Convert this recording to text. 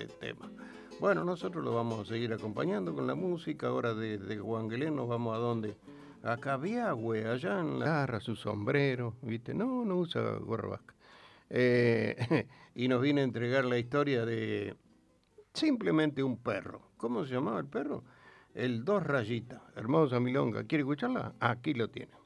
ese tema. Bueno, nosotros lo vamos a seguir acompañando con la música. Ahora de Juan Guilén nos vamos a dónde? A Cabiagüe, allá en la garra, su sombrero, ¿viste? No usa gorra vasca. Y nos viene a entregar la historia de simplemente un perro. ¿Cómo se llamaba el perro? El Dos Rayitas. Hermosa milonga. ¿Quiere escucharla? Aquí lo tiene.